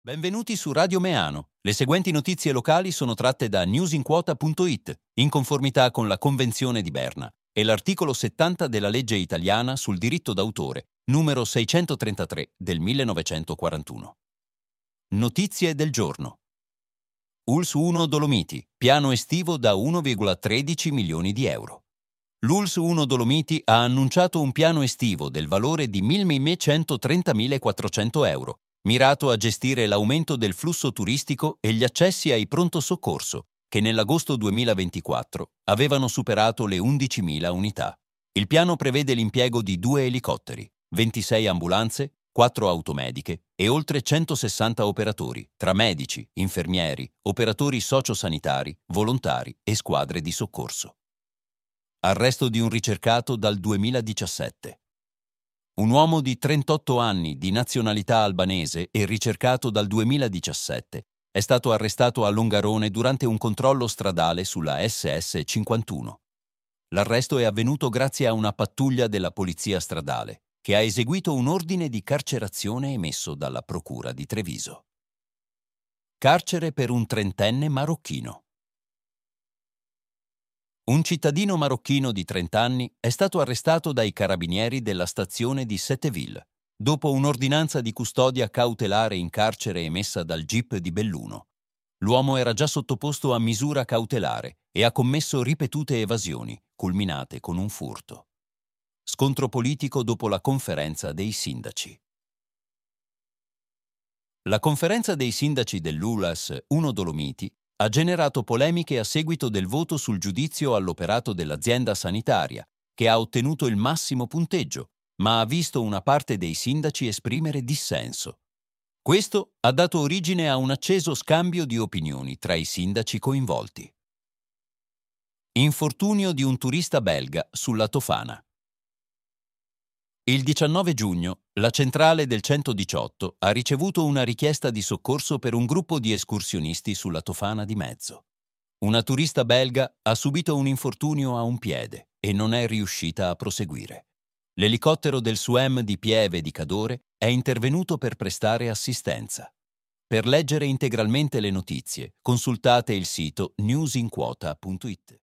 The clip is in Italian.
Benvenuti su Radio Meano. Le seguenti notizie locali sono tratte da newsinquota.it, in conformità con la Convenzione di Berna e l'articolo 70 della legge italiana sul diritto d'autore, numero 633 del 1941. Notizie del giorno. ULSS 1 Dolomiti, piano estivo da 1,13 milioni di euro. L'ULSS 1 Dolomiti ha annunciato un piano estivo del valore di 1.130.400 euro, mirato a gestire l'aumento del flusso turistico e gli accessi ai pronto soccorso, che nell'agosto 2024 avevano superato le 11.000 unità. Il piano prevede l'impiego di 2 elicotteri, 26 ambulanze, 4 automediche e oltre 160 operatori, tra medici, infermieri, operatori sociosanitari, volontari e squadre di soccorso. Arresto di un ricercato dal 2017. Un uomo di 38 anni di nazionalità albanese e ricercato dal 2017 è stato arrestato a Longarone durante un controllo stradale sulla SS 51. L'arresto è avvenuto grazie a una pattuglia della polizia stradale che ha eseguito un ordine di carcerazione emesso dalla Procura di Treviso. Carcere per un trentenne marocchino. Un cittadino marocchino di 30 anni è stato arrestato dai carabinieri della stazione di Setteville, dopo un'ordinanza di custodia cautelare in carcere emessa dal GIP di Belluno. L'uomo era già sottoposto a misura cautelare e ha commesso ripetute evasioni, culminate con un furto. Scontro politico dopo la conferenza dei sindaci. La conferenza dei sindaci dell'ULSS 1 Dolomiti ha generato polemiche a seguito del voto sul giudizio all'operato dell'azienda sanitaria, che ha ottenuto il massimo punteggio, ma ha visto una parte dei sindaci esprimere dissenso. Questo ha dato origine a un acceso scambio di opinioni tra i sindaci coinvolti. Infortunio di un turista belga sulla Tofana. Il 19 giugno, la centrale del 118 ha ricevuto una richiesta di soccorso per un gruppo di escursionisti sulla Tofana di Mezzo. Una turista belga ha subito un infortunio a un piede e non è riuscita a proseguire. L'elicottero del SUEM di Pieve di Cadore è intervenuto per prestare assistenza. Per leggere integralmente le notizie, consultate il sito newsinquota.it.